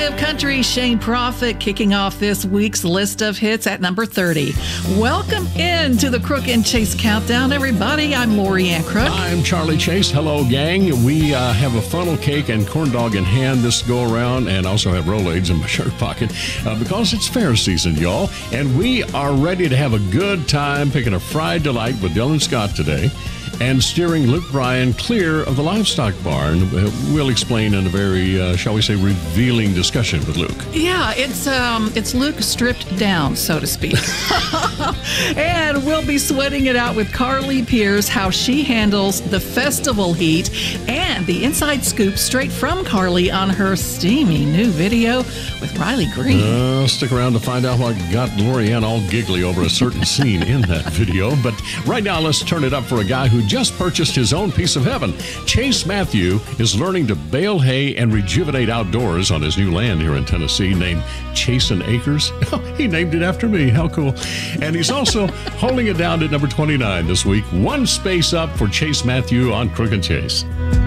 Of country, Shane Prophet kicking off this week's list of hits at number 30. Welcome into the Crook and Chase Countdown, everybody. I'm Lori Ann Crook. I'm Charlie Chase. Hello, gang. We have a funnel cake and corn dog in hand this go around, and also have Rolaids in my shirt pocket because it's fair season, y'all. And we are ready to have a good time picking a fried delight with Dylan Scott today and steering Luke Bryan clear of the livestock barn. We'll explain in a very, shall we say, revealing discussion with Luke. Yeah, it's Luke stripped down, so to speak. And we'll be sweating it out with Carly Pierce, how she handles the festival heat, and the inside scoop straight from Carly on her steamy new video with Riley Green. Stick around to find out what got Lori Ann all giggly over a certain scene in that video. But right now, let's turn it up for a guy who just purchased his own piece of heaven. Chase Matthew is learning to bale hay and rejuvenate outdoors on his new land here in Tennessee named Chasin' Acres. He named it after me. How cool. And he's also holding it down at number 29 this week. One space up for Chase Matthew on Crook and Chase.